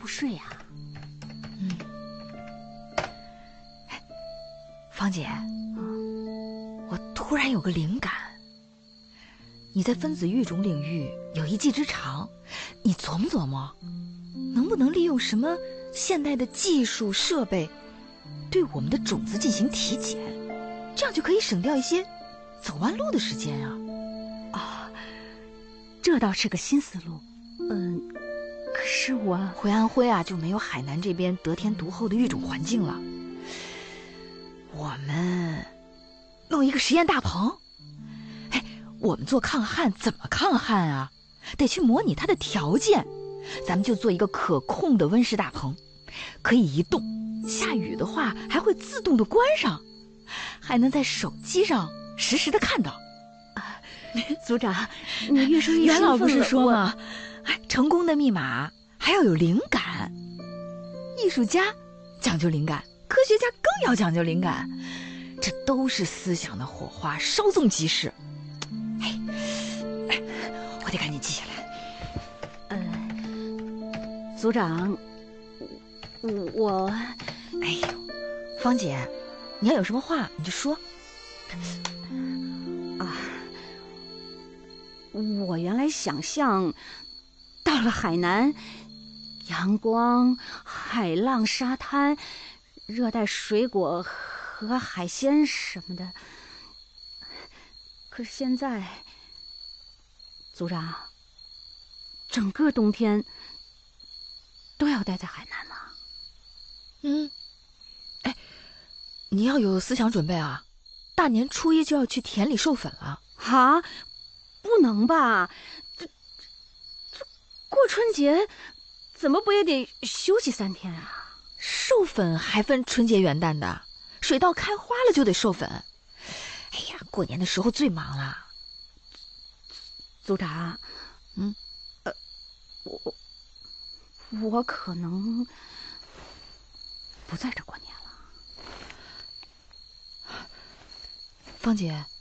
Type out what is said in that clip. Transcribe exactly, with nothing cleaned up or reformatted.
睡呀、啊。 嗯，芳姐，嗯，我突然有个灵感。你在分子育种领域有一技之长，你琢磨琢磨，能不能利用什么现代的技术设备，对我们的种子进行体检，这样就可以省掉一些走弯路的时间啊！ 哦，这倒是个新思路。嗯，可是我回安徽啊，就没有海南这边得天独厚的育种环境了。我们弄一个实验大棚。我们做抗旱怎么抗旱啊？得去模拟它的条件。咱们就做一个可控的温室大棚，可以移动，下雨的话还会自动的关上，还能在手机上实时的看到。 啊，组长，你越说越袁老不是说我吗？哎，成功的密码还要有灵感。艺术家讲究灵感，科学家更要讲究灵感，这都是思想的火花，稍纵即逝。哎，哎，我得赶紧记下来。 呃，组长，我， 哎呦，芳姐，你要有什么话你就说。 啊，我原来想象到了海南，阳光、海浪、沙滩、热带水果和海鲜什么的。可是现在，组长，整个冬天都要待在海南吗？ 嗯，哎，你要有思想准备啊！大年初一就要去田里授粉了。 啊，不能吧？这这过春节怎么不也得休息三天啊？ 授粉还分春节元旦的，水稻开花了就得授粉。哎呀，过年的时候最忙了。 组长， 嗯， 呃，我我可能不在这过年了。芳姐，